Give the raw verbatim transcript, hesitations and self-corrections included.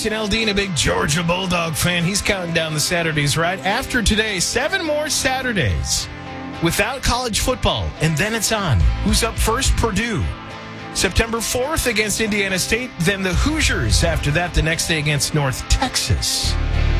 And Aldine, a big Georgia Bulldog fan, he's counting down the Saturdays right after today. Seven more Saturdays without college football, and then it's on. Who's up first? Purdue. September fourth against Indiana State, then the Hoosiers. After that, the next day against North Texas.